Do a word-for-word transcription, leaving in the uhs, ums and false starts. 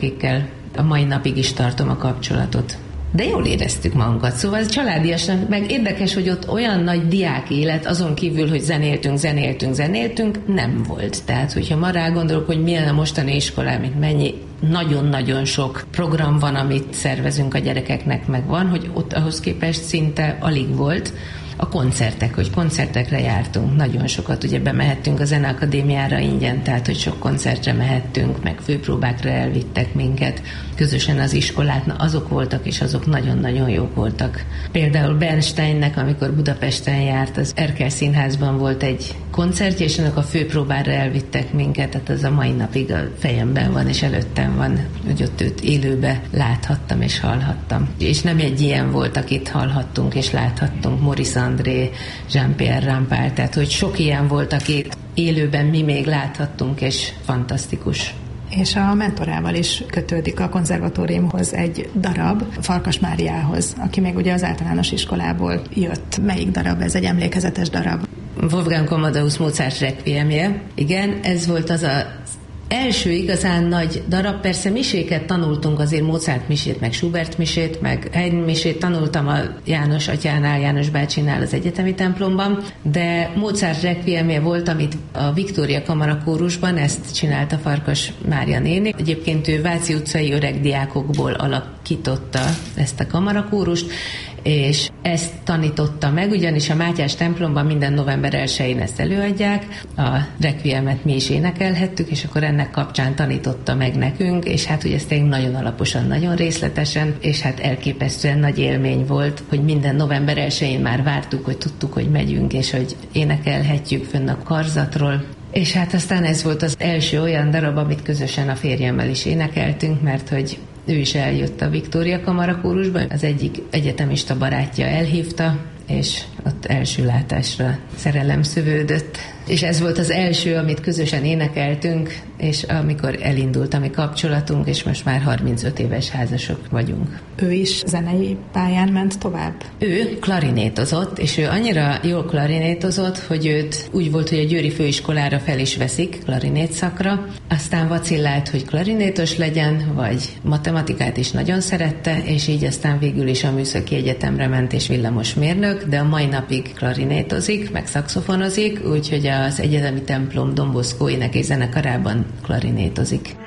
akikkel a mai napig is tartom a kapcsolatot. De jól éreztük magunkat, szóval ez családiasnak, meg érdekes, hogy ott olyan nagy diák élet, azon kívül, hogy zenéltünk, zenéltünk, zenéltünk, nem volt. Tehát, hogyha ma rá gondolok, hogy milyen a mostani iskolám, mint mennyi nagyon-nagyon sok program van, amit szervezünk a gyerekeknek, meg van, hogy ott ahhoz képest szinte alig volt. A koncertek, hogy koncertekre jártunk, nagyon sokat, ugye bemehettünk a Zeneakadémiára ingyen, tehát, hogy sok koncertre mehettünk, meg főpróbákra elvittek minket, közösen az iskolát, na azok voltak, és azok nagyon-nagyon jók voltak. Például Bernsteinnek, amikor Budapesten járt, az Erkel Színházban volt egy koncertje, és annak a főpróbára elvittek minket, tehát az a mai napig a fejemben van, és előttem van, hogy ott őt élőbe láthattam, és hallhattam. És nem egy ilyen volt, akit hallhattunk, és láthattunk, Maurice André, Jean-Pierre Rampal, tehát hogy sok ilyen volt, akit élőben mi még láthattunk, és fantasztikus. És a mentorával is kötődik a konzervatóriumhoz egy darab, Farkas Máriához, aki még ugye az általános iskolából jött. Melyik darab? Ez egy emlékezetes darab. Wolfgang Amadeus Mozart requiemje. Igen, ez volt az a első igazán nagy darab, persze miséket tanultunk, azért Mozart misét, meg Schubert misét, meg Haydn misét tanultam a János atyánál, János bácsinál az egyetemi templomban, de Mozart requiemje volt, amit a Viktória Kamarakórusban, ezt csinálta Farkas Mária néni. Egyébként ő Váci utcai öreg diákokból alakította ezt a kamarakórust, és ezt tanította meg, ugyanis a Mátyás templomban minden november elsején ezt előadják, a requiemet mi is énekelhettük, és akkor ennek kapcsán tanította meg nekünk, és hát ugye ez tényleg nagyon alaposan, nagyon részletesen, és hát elképesztően nagy élmény volt, hogy minden november elsején már vártuk, hogy tudtuk, hogy megyünk, és hogy énekelhetjük fönn a karzatról. És hát aztán ez volt az első olyan darab, amit közösen a férjemmel is énekeltünk, mert hogy ő is eljött a Viktória Kamarakórusba, az egyik egyetemista barátja elhívta, és ott első látásra szerelem szövődött. És ez volt az első, amit közösen énekeltünk, és amikor elindult a mi kapcsolatunk, és most már harmincöt éves házasok vagyunk. Ő is zenei pályán ment tovább? Ő klarinétozott, és ő annyira jól klarinétozott, hogy őt úgy volt, hogy a Győri Főiskolára fel is veszik klarinét szakra, aztán vacillált, hogy klarinétos legyen, vagy matematikát is nagyon szerette, és így aztán végül is a Műszaki Egyetemre ment, és villamosmérnök, de a mai napig klarinétozik, meg szaxofonozik, úgyhogy az egyetemi templom Don Bosco ének és zenekarában klarinétozik.